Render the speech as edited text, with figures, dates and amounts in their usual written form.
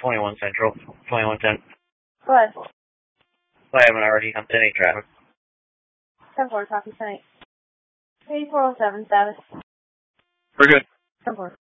21 Central, 2110. Go ahead. I haven't already. I'm 10-8 traffic. 10-4, copy, 10-8. 8407, status. We're good. 10-4.